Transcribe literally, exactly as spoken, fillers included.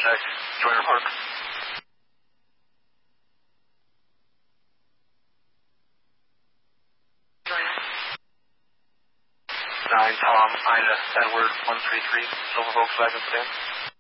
check. Joiner Park. Joiner. nine Tom, Ida, Edward, one three three, Silver Volkswagen sedan.